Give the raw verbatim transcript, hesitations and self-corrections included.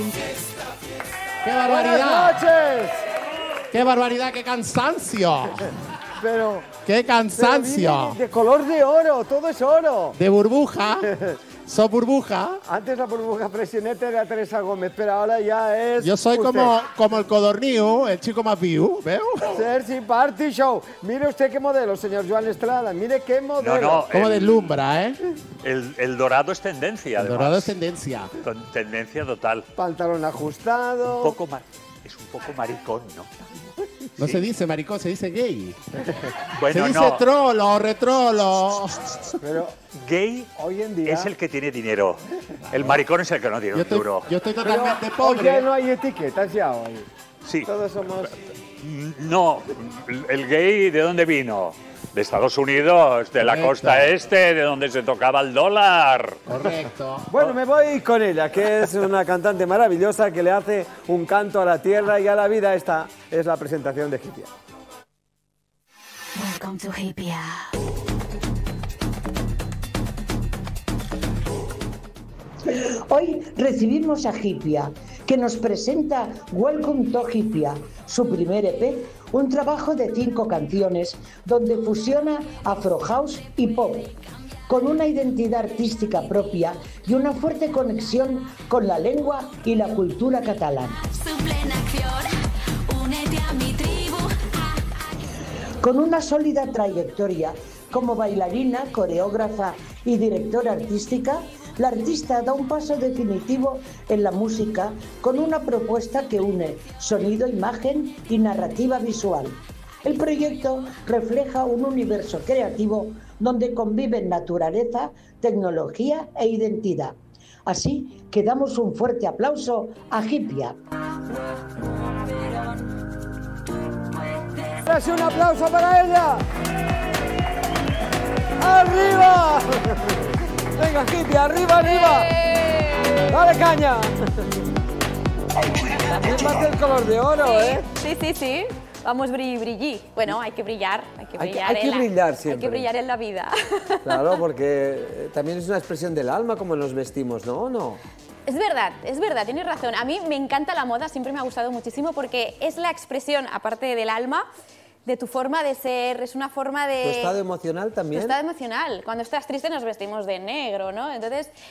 ¡Qué barbaridad! ¡Buenas noches! ¡Qué barbaridad, qué cansancio! Pero... ¡Qué cansancio! De color de oro, todo es oro. De burbuja. ¿Sos burbuja? Antes la burbuja presionete era Teresa Gómez, pero ahora ya es... Yo soy como, como el codorniu, el chico más viu, ¿veo? Sergi Party Show. Mire usted qué modelo, señor Joan Estrada. Mire qué modelo. No, no, Como el, deslumbra, ¿eh? El, el dorado es tendencia, El además. dorado es tendencia. Con tendencia total. Pantalón ajustado. Un poco mar... Es un poco maricón, ¿no? No Sí. se dice maricón, se dice gay. Bueno, se dice no. trolo, retrolo. Pero Gay hoy en día... es el que tiene dinero. El maricón es el que no tiene Yo un estoy, duro. yo estoy Pero totalmente hoy pobre. ya no hay etiquetas ya hoy. Sí. Todos somos... No, el gay, ¿de dónde vino? De Estados Unidos, de la Correcto. costa este, de donde se tocaba el dólar. Correcto. Bueno, me voy con ella, que es una cantante maravillosa que le hace un canto a la tierra y a la vida. Esta es la presentación de Hipia. Welcome to Hipia. Hoy recibimos a Hipia, que nos presenta Welcome to Hipia, su primer E P, un trabajo de cinco canciones donde fusiona Afro House y Pop, con una identidad artística propia y una fuerte conexión con la lengua y la cultura catalana. Con una sólida trayectoria como bailarina, coreógrafa y directora artística, la artista da un paso definitivo en la música con una propuesta que une sonido, imagen y narrativa visual. El proyecto refleja un universo creativo donde conviven naturaleza, tecnología e identidad. Así que damos un fuerte aplauso a Hipia. Un aplauso para ella. ¡Arriba! Venga, Hipia, arriba, arriba. Dale caña. Es más del color de oro, ¿eh? Sí, sí, sí. Vamos brilli, brilli. Bueno, hay que brillar, hay que Hay que- brillar. hay que en la- brillar siempre. Hay que brillar en la vida. Claro, porque también es una expresión del alma como nos vestimos, ¿no? ¿O no? Es verdad, es verdad, tienes razón. A mí me encanta la moda, siempre me ha gustado muchísimo porque es la expresión, aparte del alma, de tu forma de ser, es una forma de... ¿Tu estado emocional Tu también? estado emocional. Cuando estás triste nos vestimos de negro, ¿no? Entonces,